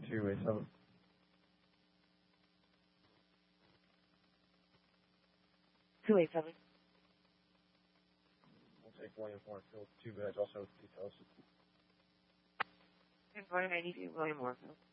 287. We'll take William Warfield, 2 beds, also with details. And 192, William Warfield.